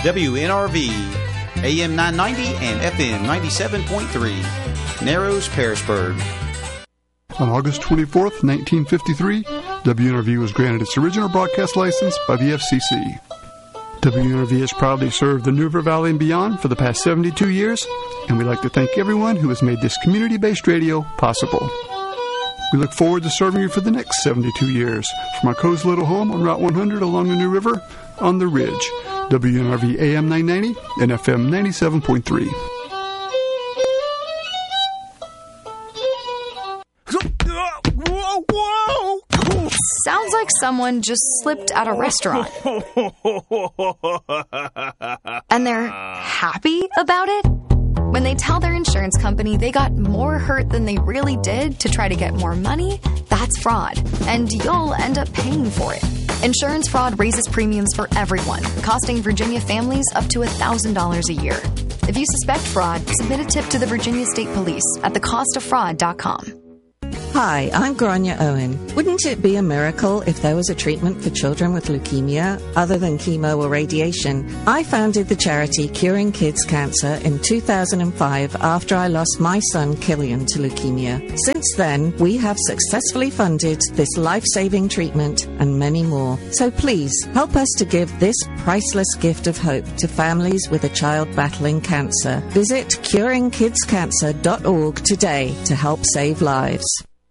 WNRV, AM 990 and FM 97.3, Narrows, Pearisburg. On August 24th, 1953, WNRV was granted its original broadcast license by the FCC. WNRV has proudly served the New River Valley and beyond for the past 72 years, and we'd like to thank everyone who has made this community-based radio possible. We look forward to serving you for the next 72 years from our cozy little home on Route 100 along the New River on the Ridge. WNRV AM 990 and FM 97.3. Sounds like someone just slipped at a restaurant. And they're happy about it? When they tell their insurance company they got more hurt than they really did to try to get more money, that's fraud. And you'll end up paying for it. Insurance fraud raises premiums for everyone, costing Virginia families up to $1,000 a year. If you suspect fraud, submit a tip to the Virginia State Police at thecostoffraud.com. Hi, I'm Grania Owen. Wouldn't it be a miracle if there was a treatment for children with leukemia other than chemo or radiation? I founded the charity Curing Kids Cancer in 2005 after I lost my son Killian to leukemia. Since then, we have successfully funded this life-saving treatment and many more. So please, help us to give this priceless gift of hope to families with a child battling cancer. Visit curingkidscancer.org today to help save lives.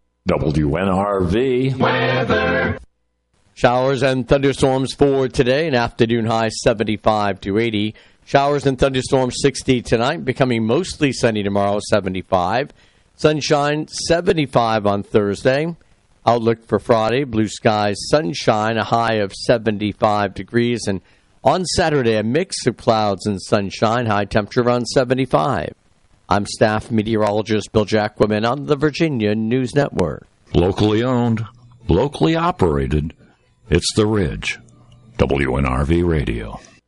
WNRV weather. Showers and thunderstorms for today. An afternoon high 75 to 80. Showers and thunderstorms 60 tonight. Becoming mostly sunny tomorrow 75. Sunshine 75 on Thursday. Outlook for Friday. Blue skies, sunshine, a high of 75 degrees. And on Saturday, a mix of clouds and sunshine. High temperature around 75. I'm staff meteorologist Bill Jacquemin on the Virginia News Network. Locally owned, locally operated, it's The Ridge. WNRV Radio.